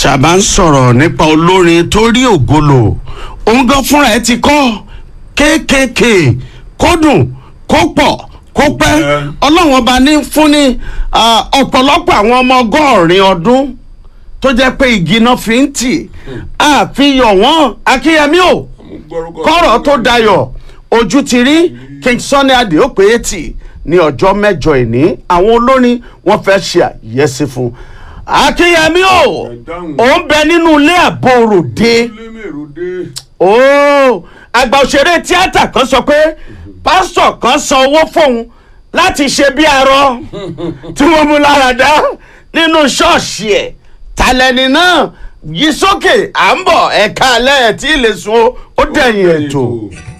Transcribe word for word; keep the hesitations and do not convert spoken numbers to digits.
tí a bá ń sọ̀rọ̀ nípa olórin tó rí ògolo òun gan fúnra ẹ̀ ti kọ́ kéékèèké kó dùn kó pọ̀ kó pẹ́ ọlọ́run ọba ní fún ní ọ̀pọ̀lọpọ̀ àwọn ọmọ ọgọ́rin ọdún tó jẹ́ pé igi náà fi ń tì àfihàn wọn Akínyẹmí o kọ́rọ̀ tó dayọ̀ ojú ti rí King Sunny Adé ó pé eighty ní ọjọ́ mẹ́jọ ìní àwọn olórin wọ́n fẹ́ ṣe àyẹ́sí fún Akínyẹmí o ò ń bẹ nínú ilé àbòròdé ooo àgbà òṣèré tíátà kan sọ pé pásítọ̀ kan san owó fóun láti ṣe bí arọ tí wọ́n mú lára dá nínú ṣọ́ọ̀ṣì ẹ̀ tàlẹ́ni náà yí sókè à ń bọ̀ ẹ̀ka alẹ́ ẹ̀ tí ì lè sun ó dẹ̀yìn ètò.